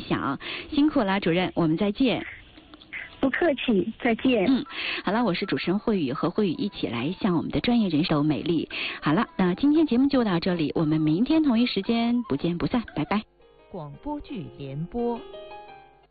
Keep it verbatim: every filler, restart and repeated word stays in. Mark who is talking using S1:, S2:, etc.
S1: 享，辛苦了，主任，我们再见。
S2: 不客气，再见。
S1: 嗯，好了，我是主持人慧宇，和慧宇一起来向我们的专业人士美丽。好了，那今天节目就到这里，我们明天同一时间不见不散，拜拜。
S3: 广播剧联播。